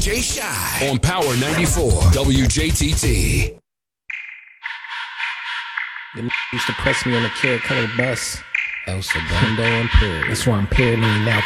DJ Shy on Power 94 WJTT. Them used to press me on the Carrot Color bus. El Segundo Imperial. That's why I'm paranoid now.